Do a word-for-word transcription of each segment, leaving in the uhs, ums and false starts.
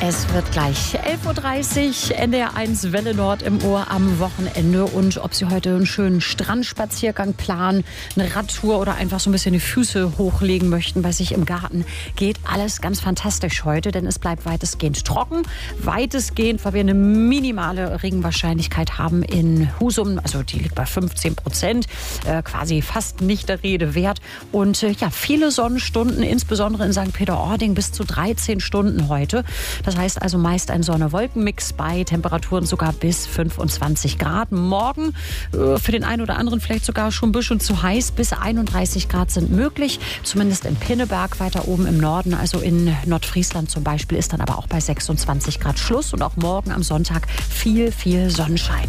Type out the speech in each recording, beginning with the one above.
Es wird gleich elf Uhr dreißig, N D R eins Welle Nord im Ohr am Wochenende. Und ob Sie heute einen schönen Strandspaziergang planen, eine Radtour oder einfach so ein bisschen die Füße hochlegen möchten bei sich im Garten, geht alles ganz fantastisch heute, denn es bleibt weitestgehend trocken. Weitestgehend, weil wir eine minimale Regenwahrscheinlichkeit haben in Husum, also die liegt bei fünfzehn Prozent, äh, quasi fast nicht der Rede wert. Und äh, ja, viele Sonnenstunden, insbesondere in Sankt Peter-Ording, bis zu dreizehn Stunden heute. Das heißt also meist ein Sonne-Wolken-Mix bei Temperaturen sogar bis fünfundzwanzig Grad. Morgen äh, für den einen oder anderen vielleicht sogar schon ein bisschen zu heiß. Bis einunddreißig Grad sind möglich, zumindest in Pinneberg weiter oben im Norden. Also in Nordfriesland zum Beispiel ist dann aber auch bei sechsundzwanzig Grad Schluss. Und auch morgen am Sonntag viel, viel Sonnenschein.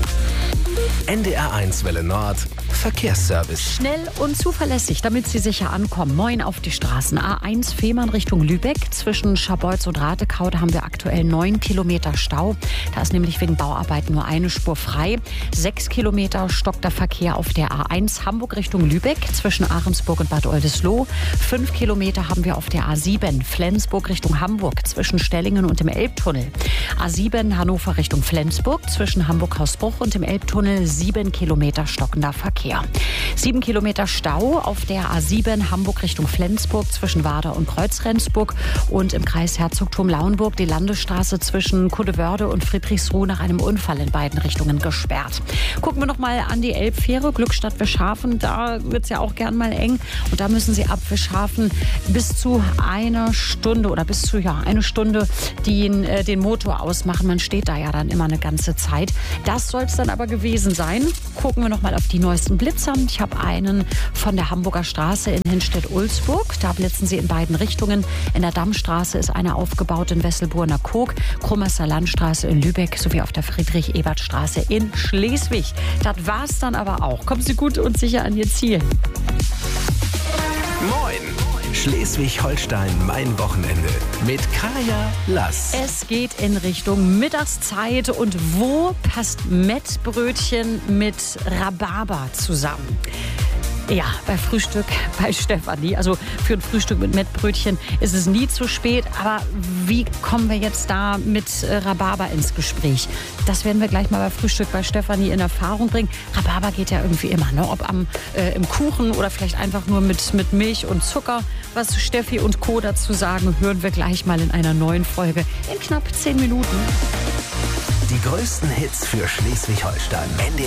N D R eins Welle Nord Verkehrsservice. Schnell und zuverlässig, damit Sie sicher ankommen. Moin auf die Straßen. A eins Fehmarn Richtung Lübeck. Zwischen Scharbeutz und Ratekau, da haben wir aktuell neun Kilometer Stau. Da ist nämlich wegen Bauarbeiten nur eine Spur frei. Sechs Kilometer stockt der Verkehr auf der A eins Hamburg Richtung Lübeck. Zwischen Ahrensburg und Bad Oldesloe. Fünf Kilometer haben wir auf der A sieben Flensburg Richtung Hamburg. Zwischen Stellingen und dem Elbtunnel. A sieben Hannover Richtung Flensburg. Zwischen Hamburg-Hausbruch und dem Elbtunnel. Sieben Kilometer stockender Verkehr. Sieben Kilometer Stau auf der A sieben Hamburg Richtung Flensburg zwischen Warder und Kreuzrendsburg und im Kreis Herzogtum-Lauenburg die Landesstraße zwischen Kuddewörde und Friedrichsruh nach einem Unfall in beiden Richtungen gesperrt. Gucken wir noch mal an die Elbfähre Glückstadt-Wischhafen. Da wird es ja auch gern mal eng und da müssen Sie ab Wischhafen bis zu einer Stunde oder bis zu ja eine Stunde den, äh, den Motor ausmachen. Man steht da ja dann immer eine ganze Zeit. Das soll es dann aber gewesen sein. Gucken wir noch mal auf die neuesten Blitzer. Ich habe einen von der Hamburger Straße in Hinstedt-Ulzburg. Da blitzen sie in beiden Richtungen. In der Dammstraße ist einer aufgebaut in Wesselburner Kog, Krummerser Landstraße in Lübeck sowie auf der Friedrich-Ebert-Straße in Schleswig. Das war's dann aber auch. Kommen Sie gut und sicher an Ihr Ziel. Moin! Schleswig-Holstein, mein Wochenende mit Kaya Lass. Es geht in Richtung Mittagszeit. Und wo passt Mettbrötchen mit Rhabarber zusammen? Ja, bei Frühstück bei Stefanie. Also für ein Frühstück mit Mettbrötchen ist es nie zu spät. Aber wie kommen wir jetzt da mit Rhabarber ins Gespräch? Das werden wir gleich mal bei Frühstück bei Stefanie in Erfahrung bringen. Rhabarber geht ja irgendwie immer, ne? Ob am, äh, im Kuchen oder vielleicht einfach nur mit, mit Milch und Zucker. Was Steffi und Co. dazu sagen, hören wir gleich mal in einer neuen Folge in knapp zehn Minuten. Die größten Hits für Schleswig-Holstein.